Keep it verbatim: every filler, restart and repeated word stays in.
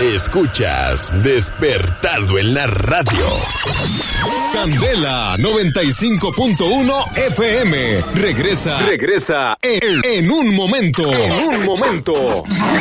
Escuchas Despertando en la Radio. Candela noventa y cinco punto uno F M. Regresa, regresa en, en un momento. En un momento.